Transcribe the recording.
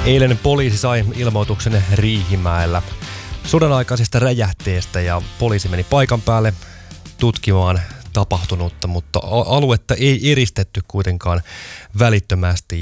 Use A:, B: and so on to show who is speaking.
A: Eilen poliisi sai ilmoituksen Riihimäellä sodan-aikaisesta räjähteestä ja poliisi meni paikan päälle tutkimaan tapahtunutta, mutta aluetta ei eristetty kuitenkaan välittömästi